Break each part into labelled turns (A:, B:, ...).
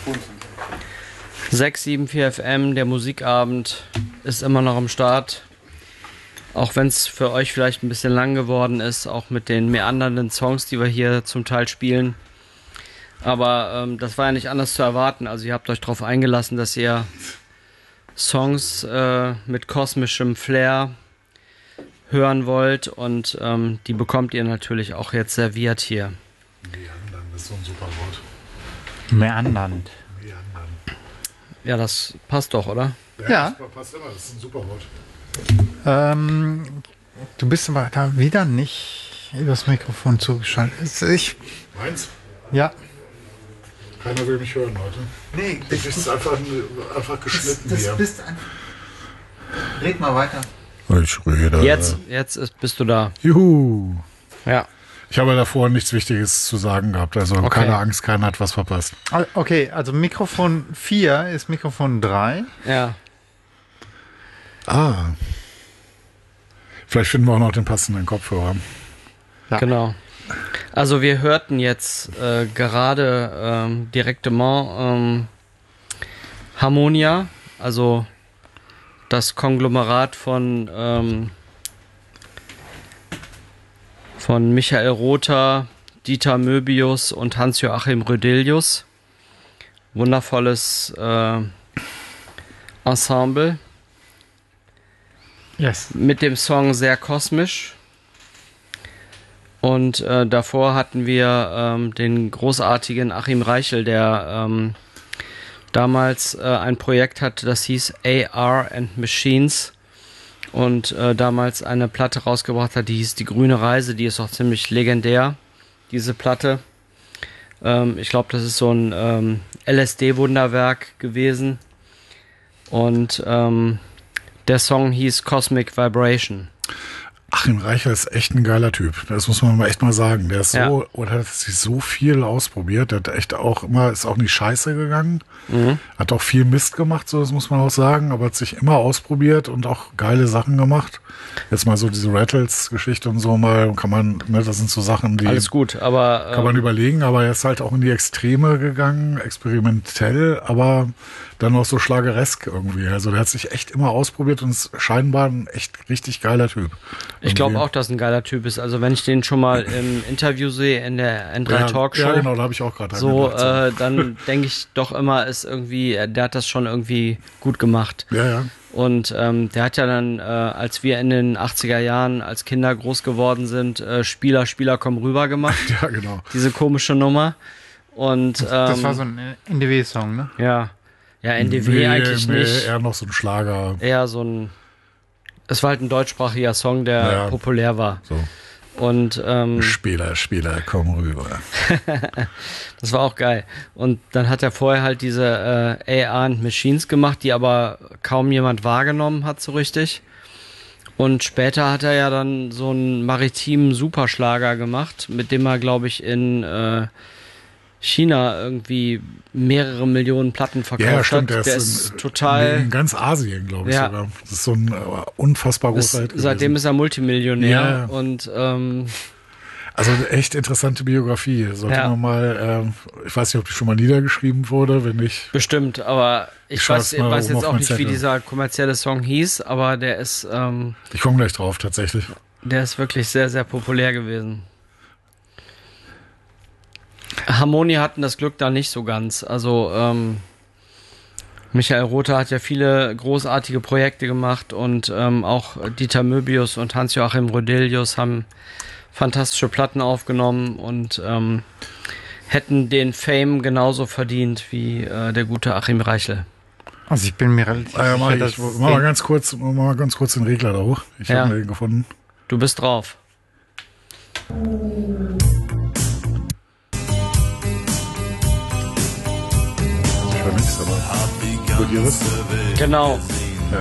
A: 674 FM, der Musikabend ist immer noch am Start. Auch wenn es für euch vielleicht ein bisschen lang geworden ist, auch mit den meandernden Songs, die wir hier zum Teil spielen. Aber das war ja nicht anders zu erwarten. Also ihr habt euch darauf eingelassen, dass ihr Songs mit kosmischem Flair hören wollt. Und die bekommt ihr natürlich auch jetzt serviert hier.
B: Meandern, das ist so ein super Wort.
C: Meandernd.
A: Ja, das passt doch, oder?
C: Ja.
B: Das passt immer, das ist ein super Wort.
C: Du bist aber da wieder nicht übers Mikrofon zugeschaltet.
B: Meins?
C: Ja.
B: Keiner will mich hören heute.
C: Nee,
B: Das ist einfach geschnitten hier.
C: Red mal weiter.
B: Ich rede.
A: Jetzt bist du da.
B: Juhu.
A: Ja.
B: Ich habe davor nichts Wichtiges zu sagen gehabt. Also
A: Okay.
B: keine Angst, keiner hat was verpasst.
C: Okay, also Mikrofon 4 ist Mikrofon 3.
A: Ja.
B: Ah. Vielleicht finden wir auch noch den passenden Kopfhörer.
C: Ja.
A: Genau. Also wir hörten jetzt gerade direktement Harmonia, also das Konglomerat von Michael Rother, Dieter Möbius und Hans-Joachim Rödelius. Wundervolles Ensemble.
C: Yes.
A: Mit dem Song Sehr kosmisch. Und davor hatten wir den großartigen Achim Reichel, der damals ein Projekt hatte, das hieß AR and Machines. Und damals eine Platte rausgebracht hat, die hieß Die grüne Reise. Die ist auch ziemlich legendär, diese Platte. Ich glaube, das ist so ein LSD-Wunderwerk gewesen. Und der Song hieß Cosmic Vibration.
B: Achim Reichel ist echt ein geiler Typ. Das muss man mal echt mal sagen. Der ist so, oder hat sich so viel ausprobiert. Der hat echt auch immer, ist auch nicht scheiße gegangen. Hat auch viel Mist gemacht, so das muss man auch sagen, aber hat sich immer ausprobiert und auch geile Sachen gemacht. Jetzt mal so diese Rattles-Geschichte und so mal, kann man, ne, das sind so Sachen, die
A: Alles gut, aber
B: kann man überlegen, aber er ist halt auch in die Extreme gegangen, experimentell, aber dann noch so schlageresk irgendwie. Also der hat sich echt immer ausprobiert und ist scheinbar ein echt richtig geiler Typ.
A: ich glaube auch, dass ein geiler Typ ist. Also wenn ich den schon mal im Interview sehe, in der N3 Talkshow,
B: Ja, genau, da habe ich auch gerade
A: so,
B: gedacht,
A: dann denke ich doch immer, ist irgendwie, der hat das schon irgendwie gut gemacht.
B: Ja, ja.
A: Und der hat ja dann, als wir in den 80er Jahren als Kinder groß geworden sind, Spieler, komm rüber gemacht.
B: Ja, genau.
A: Diese komische Nummer. Und
C: Das war so ein NDW-Song, ne?
A: ja, NDW eigentlich nicht.
B: Eher noch so ein Schlager.
A: Eher so ein, es war halt ein deutschsprachiger Song, der populär war.
B: So.
A: Und
B: Spieler, komm rüber.
A: das war auch geil. Und dann hat er vorher halt diese AR and Machines gemacht, die aber kaum jemand wahrgenommen hat so richtig. Und später hat er ja dann so einen maritimen Superschlager gemacht, mit dem er, glaube ich, in China irgendwie mehrere Millionen Platten verkauft hat. Der ist total...
B: In ganz Asien, glaube ich
A: Ja.
B: sogar. Das ist so ein unfassbar großer Hit gewesen.
A: Seitdem ist er Multimillionär.
B: Ja.
A: Und
B: Also eine echt interessante Biografie. Sollte
A: Ja.
B: man mal, ich weiß nicht, ob die schon mal niedergeschrieben wurde, wenn nicht.
A: bestimmt, aber ich
B: schreib's
A: weiß
B: mal
A: jetzt
B: oben auf
A: auch
B: meinen
A: nicht, wie
B: Zettel.
A: dieser kommerzielle Song hieß, aber der ist
B: Ich komme gleich drauf, tatsächlich.
A: wirklich sehr, sehr populär gewesen. Harmonie hatten das Glück da nicht so ganz. Also Michael Rother hat ja viele großartige Projekte gemacht und auch Dieter Möbius und Hans-Joachim Rödelius haben fantastische Platten aufgenommen und hätten den Fame genauso verdient wie der gute Achim Reichel.
C: Also ich bin mir relativ
B: Mach
C: sicher,
B: ich mach mal ganz kurz den Regler da hoch. Ich
A: Ja.
B: habe den gefunden.
A: Du bist drauf.
B: Ich höre nichts, aber hört ihr das?
A: Genau.
B: Ja.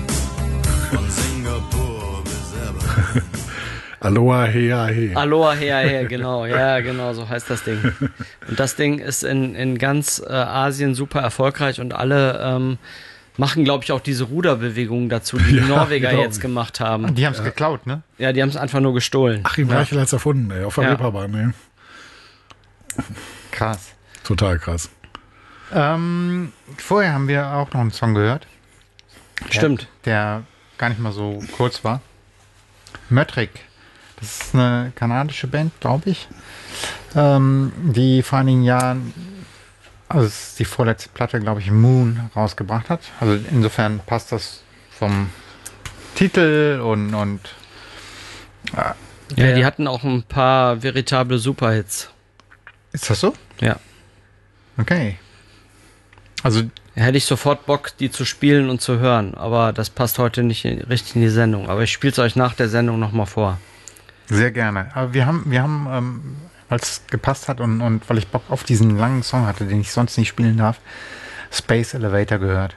B: Aloha, hea, he.
A: Aloha, her, genau. Ja, genau, so heißt das Ding. Und das Ding ist in ganz Asien super erfolgreich und alle machen, glaube ich, auch diese Ruderbewegung dazu, die die
B: Ja,
A: Norweger
B: genau.
A: jetzt gemacht haben.
C: die haben es geklaut, ne?
A: Ja, die haben es einfach nur gestohlen.
B: Achim Reichel hat's erfunden, ey, auf der
A: Ja.
B: Reeperbahn, ey.
C: Krass.
B: Total krass.
C: Vorher haben wir auch noch einen Song gehört.
A: Stimmt.
C: Der gar nicht mal so kurz war. Mötrik. Das ist eine kanadische Band, glaube ich. Die vor einigen Jahren, also es ist die vorletzte Platte, glaube ich, Moon rausgebracht hat. Also insofern passt das vom Titel und
A: Ja, die hatten auch ein paar veritable Superhits.
C: ist das so?
A: Ja.
C: Okay. Also
A: Hätte ich sofort Bock, die zu spielen und zu hören, aber das passt heute nicht richtig in die Sendung. Aber ich spiele es euch nach der Sendung nochmal vor.
C: sehr gerne. Aber wir haben weil es gepasst hat und weil ich Bock auf diesen langen Song hatte, den ich sonst nicht spielen darf, Space Elevator gehört.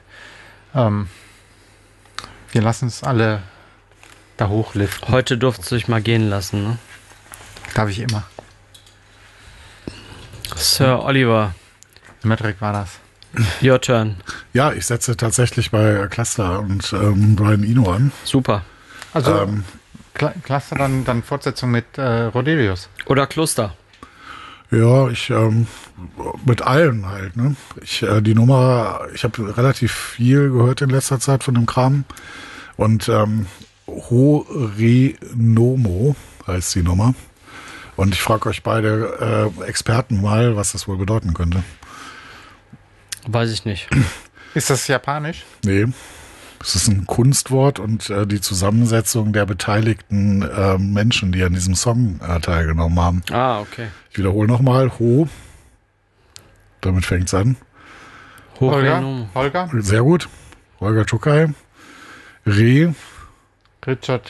C: Wir lassen es alle da hochliften.
A: Heute durfte es euch mal gehen lassen, ne?
C: Darf ich immer.
A: Sir Oliver,
C: Mötrik war das.
A: your turn.
B: Ja, ich setze tatsächlich bei Cluster und Brian Eno an.
A: Super.
C: Also Cluster dann Fortsetzung mit Rodelius.
A: Oder Kloster.
B: Ja, ich mit allen halt, ne? Die Nummer, ich habe relativ viel gehört in letzter Zeit von dem Kram. Und Ho Re Nomo heißt die Nummer. Und ich frage euch beide Experten mal, was das wohl bedeuten könnte.
A: Weiß ich nicht.
C: Ist das japanisch?
B: Nee. Es ist ein Kunstwort und die Zusammensetzung der beteiligten Menschen, die an diesem Song teilgenommen haben.
A: Ah, okay.
B: Ich wiederhole nochmal. Ho. Damit fängt's an.
C: Holger?
B: Sehr gut. Holger Czukay. Re.
C: Richard.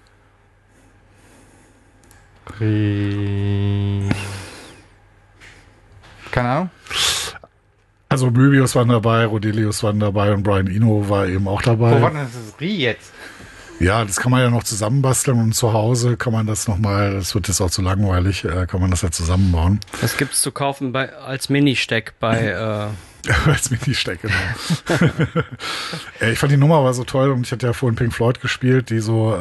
C: Keine Ahnung.
B: Also Möbius waren dabei, Rodelius waren dabei und Brian Eno war eben auch dabei.
C: Wo war denn das Rie jetzt?
B: Ja, das kann man ja noch zusammenbasteln und zu Hause kann man das nochmal, das wird jetzt auch zu langweilig, kann man das ja zusammenbauen.
A: Das gibt's zu kaufen als Mini-Steck bei
B: Als Mini-Steck, genau. Ich fand die Nummer aber so toll und ich hatte ja vorhin Pink Floyd gespielt, die so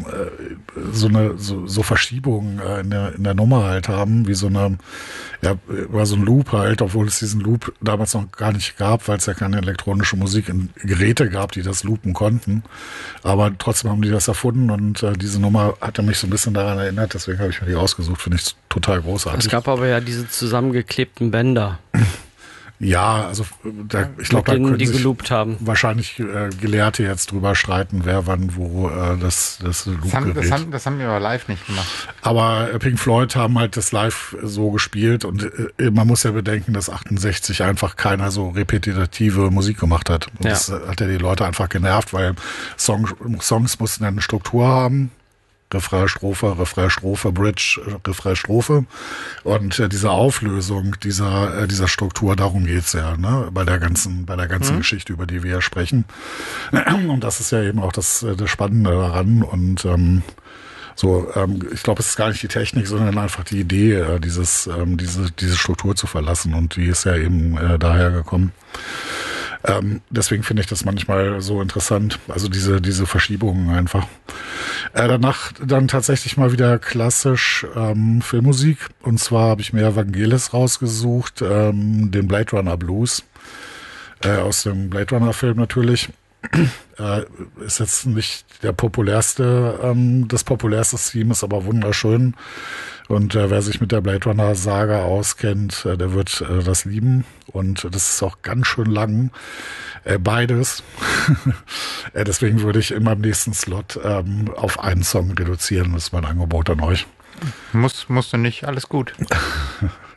B: Verschiebungen in der Nummer halt haben, wie so ein Loop halt, obwohl es diesen Loop damals noch gar nicht gab, weil es ja keine elektronische Musik in Geräte gab, die das loopen konnten. Aber trotzdem haben die das erfunden und diese Nummer hatte mich so ein bisschen daran erinnert, deswegen habe ich mir die ausgesucht, finde ich total großartig.
A: Es gab aber ja diese zusammengeklebten Bänder.
B: Ja, also ich glaube, da können
A: die
B: sich
A: geloopt haben.
B: wahrscheinlich Gelehrte jetzt drüber streiten, wer wann wo das Loop-Gerät.
C: Das haben wir aber live nicht gemacht.
B: Aber Pink Floyd haben halt das live so gespielt und man muss ja bedenken, dass 68 einfach keiner so repetitive Musik gemacht hat. Und das hat ja die Leute einfach genervt, weil Songs mussten ja eine Struktur haben. Refrain, Strophe, Bridge, Refrain, Strophe. Und diese Auflösung dieser Struktur, darum geht's ja, ne? Bei der ganzen Geschichte, über die wir ja sprechen. Und das ist ja eben auch das Spannende daran. Und ich glaube, es ist gar nicht die Technik, sondern einfach die Idee, diese Struktur zu verlassen. Und die ist ja eben daher gekommen. Deswegen finde ich das manchmal so interessant. Also diese Verschiebungen einfach. Danach dann tatsächlich mal wieder klassisch Filmmusik. Und zwar habe ich mir Vangelis rausgesucht, den Blade Runner Blues. Aus dem Blade Runner Film natürlich. Ist jetzt nicht das populärste Theme, ist aber wunderschön. Und wer sich mit der Blade Runner Saga auskennt, der wird das lieben. Und das ist auch ganz schön lang. Beides. Deswegen würde ich in meinem nächsten Slot auf einen Song reduzieren. Das ist mein Angebot an euch.
C: Musst du nicht, alles gut.